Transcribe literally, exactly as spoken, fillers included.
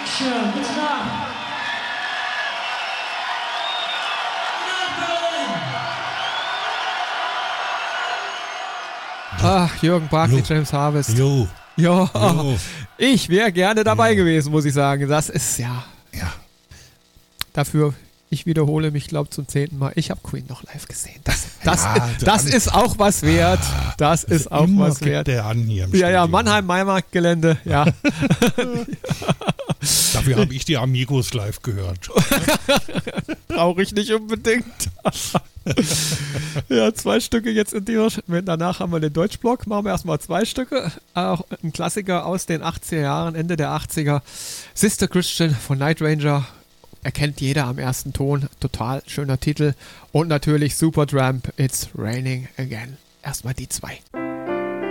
Action, guten Tag. Ach, Jürgen Barclay, Jo. James Harvest. Jo. Ja, Jo. ich wäre gerne dabei Ja. gewesen, muss ich sagen. Das ist ja Ja. dafür, ich wiederhole mich, glaube zum zehnten Mal. Ich habe Queen noch live gesehen. Das, das, Ja, das dann- ist auch was wert. Das Also ist auch immer was gibt wert. der an hier im Ja, ja, Studio. Mannheim-Maimarkt-Gelände, ja. Dafür habe ich die Amigos live gehört. Brauche ich nicht unbedingt. Ja, zwei Stücke jetzt in dieser. Danach haben wir den Deutschblock. Machen wir erstmal zwei Stücke. Auch ein Klassiker aus den achtziger Jahren, Ende der achtziger. Sister Christian von Night Ranger. Erkennt jeder am ersten Ton. Total schöner Titel. Und natürlich Supertramp, It's Raining Again. Erstmal die zwei.